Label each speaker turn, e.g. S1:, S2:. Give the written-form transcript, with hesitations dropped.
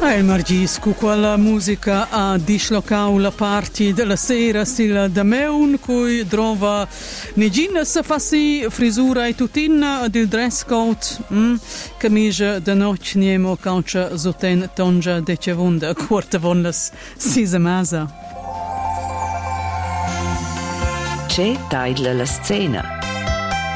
S1: Il Margiscu, quella musica ha dislocau la parte della sera stile da meun, cui trova negina se fassi frisura e tutina del dress code, camicia da noce niemo caucia zoten tonja de cevunda, quarta vonlas sisa masa.
S2: C'è tailla la scena.